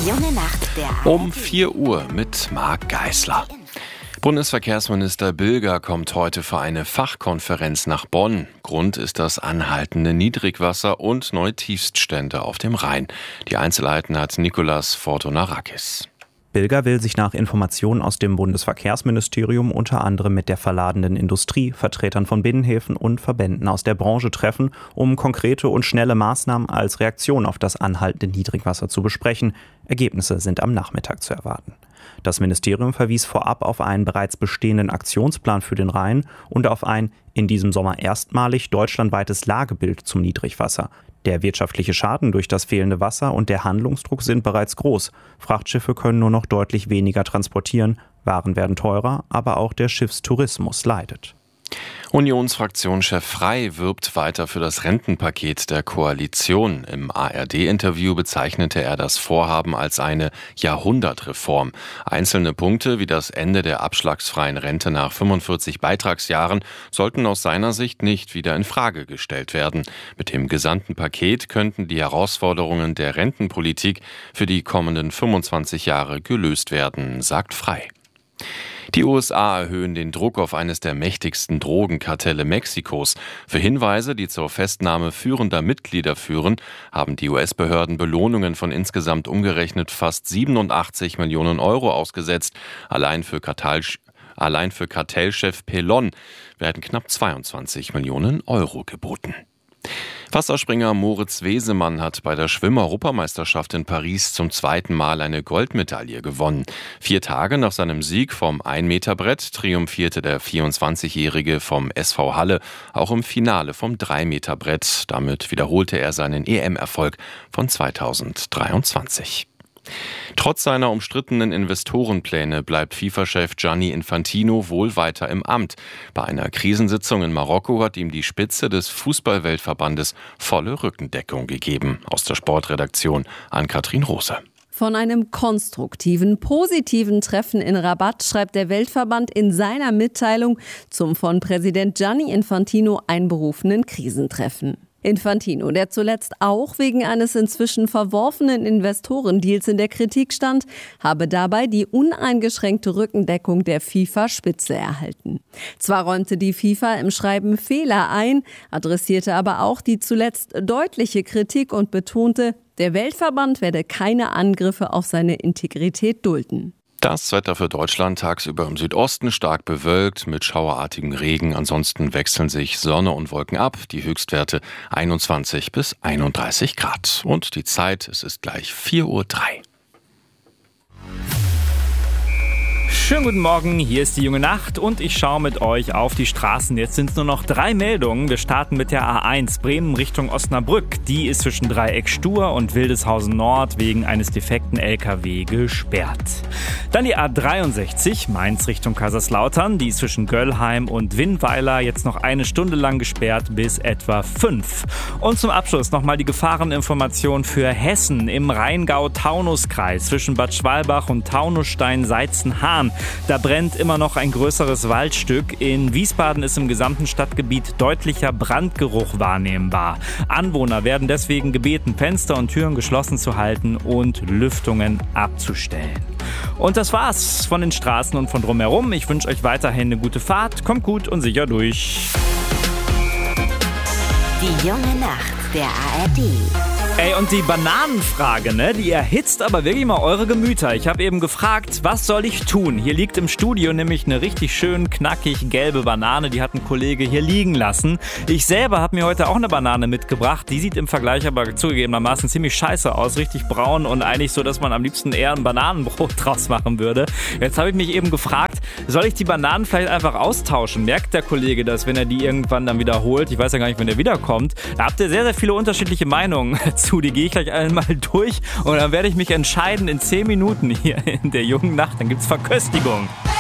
Die junge Nacht der Um 4 Uhr mit Marc Geisler. Bundesverkehrsminister Bilger kommt heute für eine Fachkonferenz nach Bonn. Grund ist das anhaltende Niedrigwasser und neue Tiefststände auf dem Rhein. Die Einzelheiten hat Nicolas Fortunarakis. Bilger will sich nach Informationen aus dem Bundesverkehrsministerium unter anderem mit der verladenden Industrie, Vertretern von Binnenhäfen und Verbänden aus der Branche treffen, um konkrete und schnelle Maßnahmen als Reaktion auf das anhaltende Niedrigwasser zu besprechen. Ergebnisse sind am Nachmittag zu erwarten. Das Ministerium verwies vorab auf einen bereits bestehenden Aktionsplan für den Rhein und auf ein in diesem Sommer erstmalig deutschlandweites Lagebild zum Niedrigwasser. Der wirtschaftliche Schaden durch das fehlende Wasser und der Handlungsdruck sind bereits groß. Frachtschiffe können nur noch deutlich weniger transportieren, Waren werden teurer, aber auch der Schiffstourismus leidet. Unionsfraktionschef Frey wirbt weiter für das Rentenpaket der Koalition. Im ARD-Interview bezeichnete er das Vorhaben als eine Jahrhundertreform. Einzelne Punkte wie das Ende der abschlagsfreien Rente nach 45 Beitragsjahren sollten aus seiner Sicht nicht wieder in Frage gestellt werden. Mit dem gesamten Paket könnten die Herausforderungen der Rentenpolitik für die kommenden 25 Jahre gelöst werden, sagt Frey. Die USA erhöhen den Druck auf eines der mächtigsten Drogenkartelle Mexikos. Für Hinweise, die zur Festnahme führender Mitglieder führen, haben die US-Behörden Belohnungen von insgesamt umgerechnet fast 87 Millionen Euro ausgesetzt. Allein für Kartellchef Pelon werden knapp 22 Millionen Euro geboten. Wasserspringer Moritz Wesemann hat bei der Schwimm-Europameisterschaft in Paris zum zweiten Mal eine Goldmedaille gewonnen. 4 Tage nach seinem Sieg vom 1-Meter-Brett triumphierte der 24-Jährige vom SV Halle auch im Finale vom 3-Meter-Brett. Damit wiederholte er seinen EM-Erfolg von 2023. Trotz seiner umstrittenen Investorenpläne bleibt FIFA-Chef Gianni Infantino wohl weiter im Amt. Bei einer Krisensitzung in Marokko hat ihm die Spitze des Fußballweltverbandes volle Rückendeckung gegeben. Aus der Sportredaktion Ann-Kathrin Rose. Von einem konstruktiven, positiven Treffen in Rabat schreibt der Weltverband in seiner Mitteilung zum von Präsident Gianni Infantino einberufenen Krisentreffen. Infantino, der zuletzt auch wegen eines inzwischen verworfenen Investorendeals in der Kritik stand, habe dabei die uneingeschränkte Rückendeckung der FIFA-Spitze erhalten. Zwar räumte die FIFA im Schreiben Fehler ein, adressierte aber auch die zuletzt deutliche Kritik und betonte, der Weltverband werde keine Angriffe auf seine Integrität dulden. Das Wetter für Deutschland tagsüber im Südosten stark bewölkt mit schauerartigem Regen. Ansonsten wechseln sich Sonne und Wolken ab. Die Höchstwerte 21 bis 31 Grad. Und die Zeit, es ist gleich 4:03 Uhr. Schönen guten Morgen, hier ist die junge Nacht und ich schaue mit euch auf die Straßen. Jetzt sind es nur noch 3 Meldungen. Wir starten mit der A1 Bremen Richtung Osnabrück. Die ist zwischen Dreieck Stur und Wildeshausen Nord wegen eines defekten LKW gesperrt. Dann die A63 Mainz Richtung Kaiserslautern. Die ist zwischen Göllheim und Winnweiler jetzt noch 1 Stunde lang gesperrt bis etwa 5. Und zum Abschluss nochmal die Gefahreninformation für Hessen im Rheingau-Taunus-Kreis zwischen Bad Schwalbach und Taunusstein-Seitzen-Hahn. Da brennt immer noch ein größeres Waldstück. In Wiesbaden ist im gesamten Stadtgebiet deutlicher Brandgeruch wahrnehmbar. Anwohner werden deswegen gebeten, Fenster und Türen geschlossen zu halten und Lüftungen abzustellen. Und das war's von den Straßen und von drumherum. Ich wünsche euch weiterhin eine gute Fahrt. Kommt gut und sicher durch. Die junge Nacht der ARD. Ey, und die Bananenfrage, ne, die erhitzt aber wirklich mal eure Gemüter. Ich habe eben gefragt, was soll ich tun? Hier liegt im Studio nämlich eine richtig schön knackig gelbe Banane, die hat ein Kollege hier liegen lassen. Ich selber habe mir heute auch eine Banane mitgebracht, die sieht im Vergleich aber zugegebenermaßen ziemlich scheiße aus, richtig braun und eigentlich so, dass man am liebsten eher ein Bananenbrot draus machen würde. Jetzt habe ich mich eben gefragt, soll ich die Bananen vielleicht einfach austauschen? Merkt der Kollege das, wenn er die irgendwann dann wiederholt? Ich weiß ja gar nicht, wenn der wiederkommt. Da habt ihr sehr, sehr viele unterschiedliche Meinungen zu. Die gehe ich gleich einmal durch und dann werde ich mich entscheiden in 10 Minuten hier in der jungen Nacht. Dann gibt's Verköstigung.